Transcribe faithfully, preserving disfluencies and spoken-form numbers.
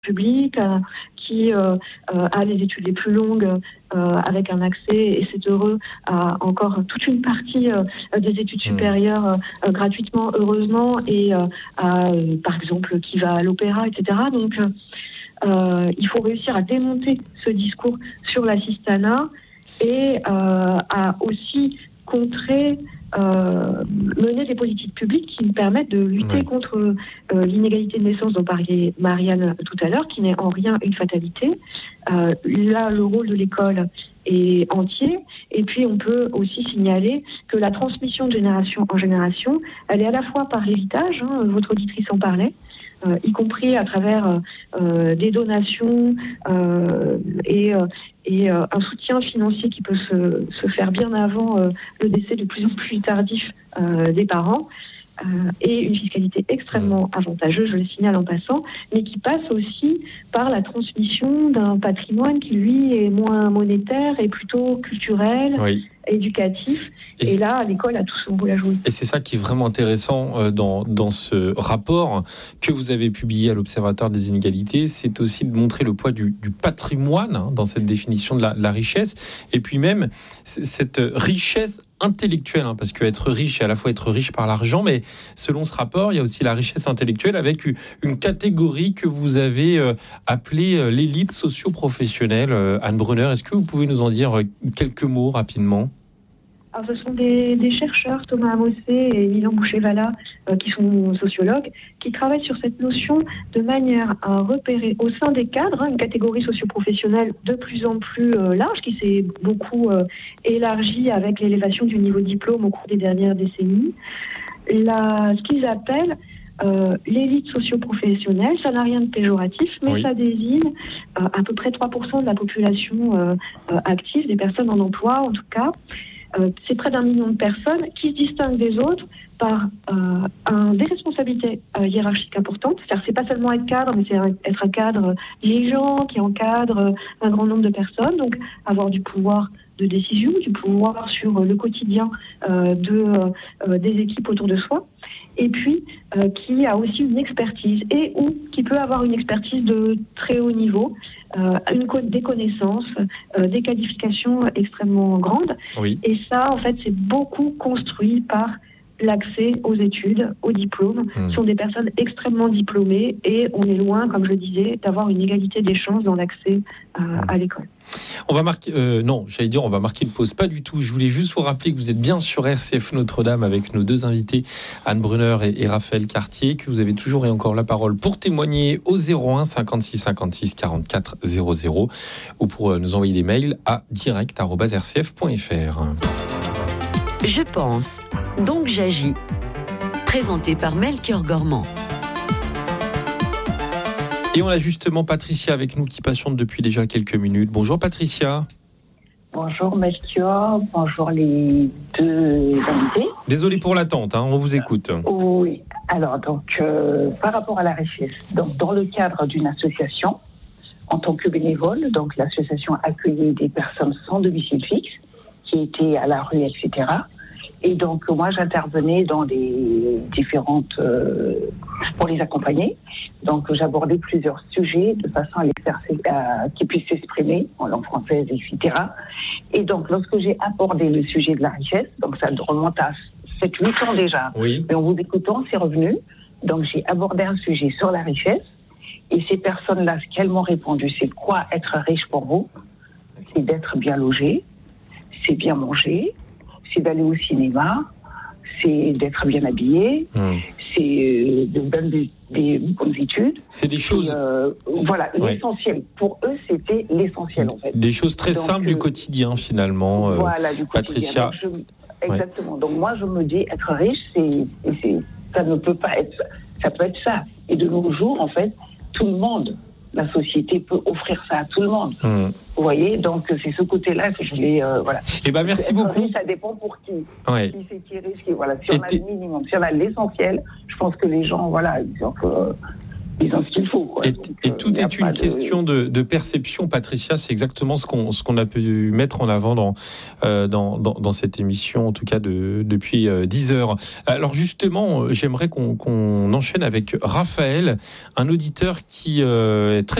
public, euh, qui euh, euh, a les études les plus longues euh, avec un accès, et c'est heureux, à encore toute une partie euh, des études supérieures euh, gratuitement, heureusement, et euh, à, euh, par exemple, qui va à l'opéra, et cetera. Donc, euh, il faut réussir à démonter ce discours sur l'assistanat et euh, à aussi contrer Euh, mener des politiques publiques qui nous permettent de lutter oui. contre euh, l'inégalité de naissance dont parlait Marianne tout à l'heure, qui n'est en rien une fatalité. Euh, là, le rôle de l'école est entier. Et puis, on peut aussi signaler que la transmission de génération en génération, elle est à la fois par l'héritage, hein, votre auditrice en parlait, euh, y compris à travers euh, des donations euh, et, euh, et euh, un soutien financier qui peut se, se faire bien avant euh, le décès de plus en plus tardif euh, des parents. Euh, et une fiscalité extrêmement avantageuse, je le signale en passant, mais qui passe aussi par la transmission d'un patrimoine qui, lui, est moins monétaire et plutôt culturel, oui. éducatif. Et, et là, l'école a tout son rôle à jouer. Et c'est ça qui est vraiment intéressant euh, dans, dans ce rapport que vous avez publié à l'Observatoire des inégalités, c'est aussi de montrer le poids du, du patrimoine hein, dans cette définition de la, la richesse, et puis même cette richesse intellectuelle, hein, parce qu'être riche, c'est à la fois être riche par l'argent, mais selon ce rapport, il y a aussi la richesse intellectuelle avec une catégorie que vous avez euh, appelée euh, l'élite socio-professionnelle. Euh, Anne Brunner, est-ce que vous pouvez nous en dire euh, quelques mots rapidement ? Alors, ce sont des, des chercheurs, Thomas Amossé et Milan Boucher-Valla, euh, qui sont sociologues, qui travaillent sur cette notion de manière à repérer au sein des cadres hein, une catégorie socio-professionnelle de plus en plus euh, large, qui s'est beaucoup euh, élargie avec l'élévation du niveau de diplôme au cours des dernières décennies. La, ce qu'ils appellent Euh, l'élite socio-professionnelle, ça n'a rien de péjoratif, mais oui. ça désigne euh, à peu près trois pour cent de la population euh, euh, active, des personnes en emploi en tout cas. Euh, c'est près d'un million de personnes qui se distinguent des autres par euh, un, des responsabilités euh, hiérarchiques importantes. C'est-à-dire c'est pas seulement être cadre, mais c'est être un cadre dirigeant qui encadre un grand nombre de personnes, donc avoir du pouvoir de décision, du pouvoir sur le quotidien euh, de, euh, des équipes autour de soi, et puis euh, qui a aussi une expertise, et ou qui peut avoir une expertise de très haut niveau, euh, une, des connaissances, euh, des qualifications extrêmement grandes. Oui. Et ça, en fait, c'est beaucoup construit par l'accès aux études, aux diplômes. Mmh. Ce sont des personnes extrêmement diplômées, et on est loin, comme je le disais, d'avoir une égalité des chances dans l'accès euh, mmh. à l'école. On va marquer, euh, non, j'allais dire, on va marquer une pause. Pas du tout. Je voulais juste vous rappeler que vous êtes bien sur R C F Notre-Dame avec nos deux invités, Anne Brunner et, et Raphaël Cartier, que vous avez toujours et encore la parole pour témoigner au zéro un cinquante-six cinquante-six quarante-quatre zéro zéro ou pour nous envoyer des mails à direct arobase r c f point f r. Je pense, donc j'agis. Présenté par Melchior Gormand. Et on a justement Patricia avec nous qui patiente depuis déjà quelques minutes. Bonjour Patricia. Bonjour Melchior, bonjour les deux invités. Désolé pour l'attente, hein, on vous écoute. Oui, alors donc euh, par rapport à la richesse, donc dans le cadre d'une association, en tant que bénévole, donc l'association accueillait des personnes sans domicile fixe, qui étaient à la rue, et cetera. Et donc, moi, j'intervenais dans les différentes... Euh, pour les accompagner. Donc, j'abordais plusieurs sujets de façon à les faire, à, qu'ils puissent s'exprimer en langue française, et cetera. Et donc, lorsque j'ai abordé le sujet de la richesse, donc ça remonte à sept huit ans déjà, oui. Mais en vous écoutant, c'est revenu. Donc, j'ai abordé un sujet sur la richesse. Et ces personnes-là, ce qu'elles m'ont répondu, c'est quoi être riche pour vous ? C'est d'être bien logé, c'est bien manger, c'est d'aller au cinéma, c'est d'être bien habillé, mmh. c'est euh, de donner des, des bonnes études. C'est des choses... Euh, voilà, ouais. L'essentiel. Pour eux, c'était l'essentiel, en fait. Des choses très Donc, simples euh, du quotidien, finalement, euh, voilà, du quotidien. Patricia. Donc, je, exactement. Ouais. Donc, moi, je me dis, être riche, c'est, c'est, ça ne peut pas être... Ça peut être ça. Et de nos jours, en fait, tout le monde... La société peut offrir ça à tout le monde. Mmh. Vous voyez, donc c'est ce côté-là que je voulais... Euh, voilà. Eh ben, merci beaucoup. Riche, ça dépend pour qui. Ouais. Qui c'est qui est riche. Qui, voilà. Si on a le minimum, si on a l'essentiel, je pense que les gens, voilà, donc, euh, ils ont ce qu'il faut. Quoi. Et, Donc, et euh, tout est une de... question de, de perception, Patricia. C'est exactement ce qu'on, ce qu'on a pu mettre en avant dans, euh, dans, dans, dans cette émission, en tout cas de, depuis euh, dix heures. Alors justement, j'aimerais qu'on, qu'on enchaîne avec Raphaël, un auditeur qui euh, est très